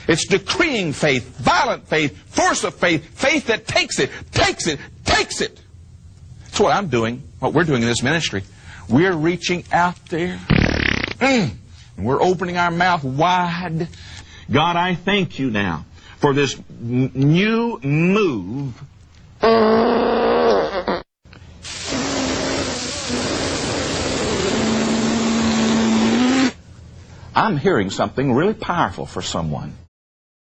It's decreeing faith, violent faith, force of faith, faith that takes it, takes it, takes it. That's what I'm doing, what we're doing in this ministry. We're reaching out there, and we're opening our mouth wide. God, I thank you now for this new move. I'm hearing something really powerful for someone.